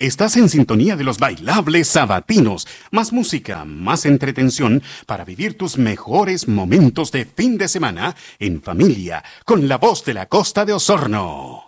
Estás en sintonía de los bailables sabatinos. Más música, más entretención para vivir tus mejores momentos de fin de semana en familia con la voz de la Costa de Osorno.